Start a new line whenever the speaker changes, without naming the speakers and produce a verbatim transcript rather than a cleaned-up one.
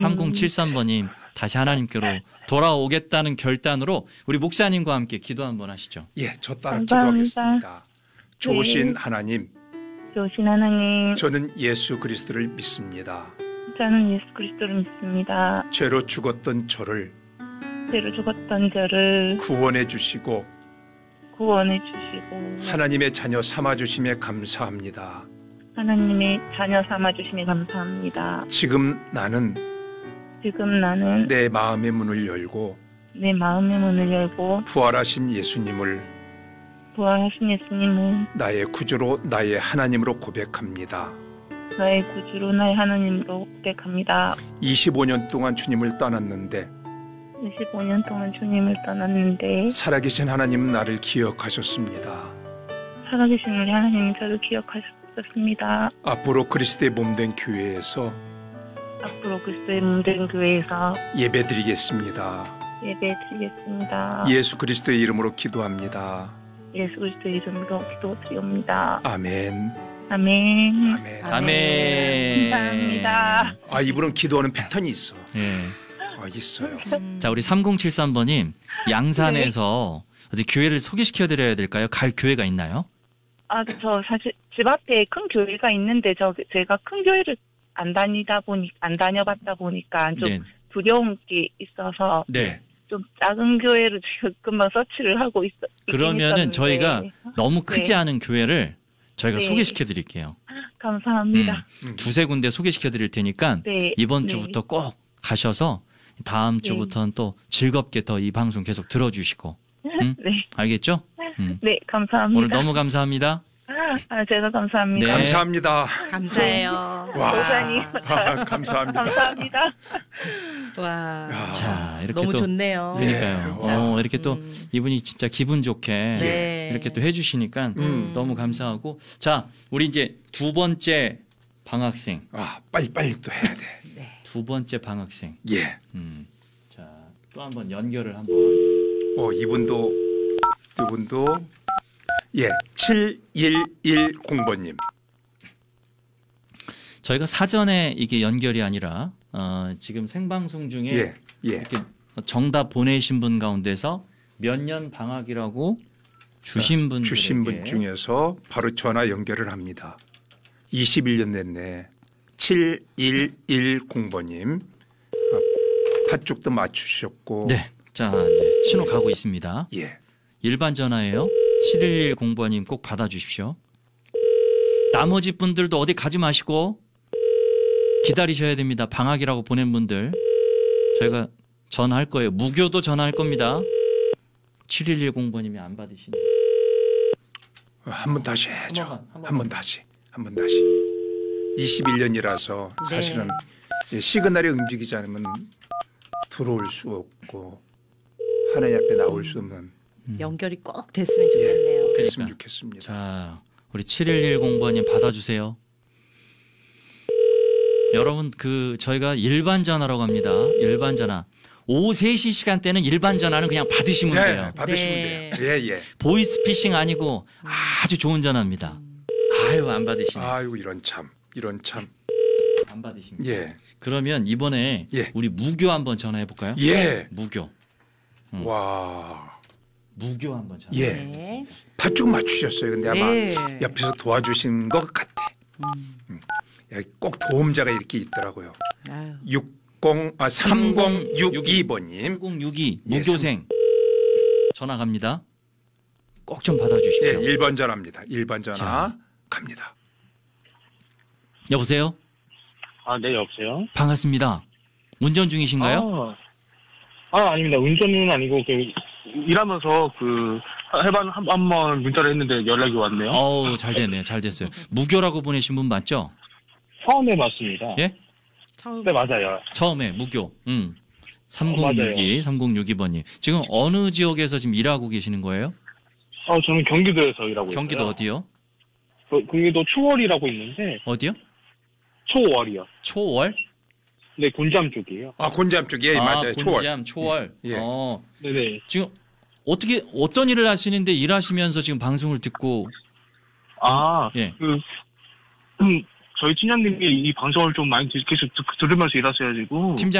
삼공칠삼 번님 다시 하나님께로 돌아오겠다는 결단으로 우리 목사님과 함께 기도 한번 하시죠.
예, 저 따라
감사합니다.
기도하겠습니다. 좋으신
네.
하나님,
좋으신 하나님,
저는 예수 그리스도를 믿습니다.
저는 예수 그리스도를 믿습니다.
죄로 죽었던 저를
죄로 죽었던 저를
구원해 주시고
구원해 주시고
하나님의 자녀 삼아 주심에 감사합니다.
하나님의 자녀 삼아 주심에 감사합니다.
지금 나는
지금 나는
내 마음의 문을 열고
내 마음의 문을 열고
부활하신 예수님을
부활하신 예수님을
나의 구주로 나의 하나님으로 고백합니다.
나의 구주로 나의 하나님으로 고백합니다.
이십오 년 동안 주님을 떠났는데
이십오 년 동안 주님을 떠났는데
살아계신 하나님은 나를 기억하셨습니다.
살아계신 우리 하나님이 저를 기억하셨습니다.
앞으로 그리스도의 몸된 교회에서
앞으로 그리스도의 몸된 교회에서
예배드리겠습니다.
예배드리겠습니다.
예수 그리스도의 이름으로 기도합니다.
예수 그리스도의 이름으로 기도드리옵니다.
아멘.
아멘.
아멘.
아멘.
감사합니다.
아, 이분은 기도하는 패턴이 있어.
예.
아, 있어요.
자, 우리 삼공칠삼 번님 양산에서 어디 교회를 소개시켜 드려야 될까요? 갈 교회가 있나요?
아, 저 사실 집 앞에 큰 교회가 있는데 저 제가 큰 교회를 안 다니다 보니 안 다녀봤다 보니까 좀
네.
두려운 게 있어서
네.
좀 작은 교회를 지금 금방 서치를 하고 있어.
그러면은
있었는데.
저희가 너무 크지
네.
않은 교회를 저희가
네.
소개시켜 드릴게요.
감사합니다.
음, 두세 군데 소개시켜 드릴 테니까
네.
이번
네.
주부터 꼭 가셔서 다음
네.
주부터는 또 즐겁게 더 이 방송 계속 들어주시고. 응?
네.
알겠죠? 음.
네, 감사합니다.
오늘 너무 감사합니다.
아, 제가 감사합니다.
네.
감사합니다.
감사해요.
와.
목사님.
아, 감사합니다.
감사합니다.
와.
야.
자, 이렇게
너무
또
좋네요.
그러니까요.
진짜.
어, 이렇게 또
음.
이분이 진짜 기분 좋게
네.
이렇게 또 해주시니까
음.
너무 감사하고. 자, 우리 이제 두 번째 방학생,
아, 빨리빨리 또 해야 돼.
두 번째 방학생.
예.
음. 자, 또 한번 연결을 한번.
어, 이분도, 이분도, 예, 칠일일공 번님.
저희가 사전에 이게 연결이 아니라 어, 지금 생방송 중에
예, 예.
이렇게 정답 보내신 분 가운데서 몇 년 방학이라고 주신 분
주신 분 중에서 바로 전화 연결을 합니다. 이십일 년 됐네. 칠일일공 번님. 팥죽도 맞추셨고.
네. 자, 이제 신호 가고 있습니다.
예.
일반 전화예요. 칠일일공 번님 꼭 받아 주십시오. 나머지 분들도 어디 가지 마시고 기다리셔야 됩니다. 방학이라고 보낸 분들 저희가 전화할 거예요. 무교도 전화할 겁니다. 칠일일공 번님이 안 받으시네.
한 번 다시 해야죠.
한 번만, 한 번만.
한 번 다시. 한 번 다시. 이십일 년이라서
네.
사실은 시그널이 움직이지 않으면 들어올 수 없고 하나님 앞에 나올 수 없는
연결이 꼭 됐으면 좋겠네요.
됐으면
그러니까.
좋겠습니다.
자, 우리 칠일일공 번님 받아주세요. 여러분, 그 저희가 일반 전화라고 합니다. 일반 전화. 오후 세 시 시간대는 일반 전화는 그냥 받으시면
네,
돼요.
받으시면
네.
돼요. 예, 예.
보이스피싱 아니고 아주 좋은 전화입니다. 아유, 안 받으시네.
아이고 이런 참, 이런 참.
안 받으십니다.
예,
그러면 이번에
예.
우리 무교 한번 전화해 볼까요?
예.
무교. 음.
와,
무교 한번 전화해
예.
네.
팥죽 맞추셨어요. 근데 아마
네.
옆에서 도와주신 것 같아. 음. 여기 꼭 도움자가 이렇게 있더라고요.
아유.
육십 아 삼공육이 번님.
삼공육이
예,
무교생 전화 갑니다. 꼭 좀 받아 주십시오.
예, 일 번 전화입니다. 일 번 전화
자.
갑니다.
여보세요?
아, 네, 여보세요?
반갑습니다. 운전 중이신가요?
아, 아, 아닙니다. 운전은 아니고, 그, 일하면서, 그, 해반, 한, 한 번 문자를 했는데 연락이 왔네요.
어우, 잘 됐네요. 잘 됐어요. 무교라고 보내신 분 맞죠?
처음에 맞습니다.
예?
처음.
네, 맞아요.
처음에 무교. 음. 삼공육이,
어,
삼공육이 번님. 지금 어느 지역에서 지금 일하고 계시는 거예요?
어, 저는 경기도에서 일하고 있어요.
경기도 어디요?
그, 경기도 초월이라고 있는데,
어디요?
초월이요.
초월?
네, 곤잠 쪽이에요.
아, 곤잠 쪽. 예,
아,
맞아요. 초월.
곤지암, 초월.
예.
어.
네네.
지금 어떻게 어떤 일을 하시는데 일하시면서 지금 방송을 듣고
아,
예.
그, 음, 저희 팀장님이 이 방송을 좀 많이 들- 계속 듣- 들으면서 일하셔가지고.
팀장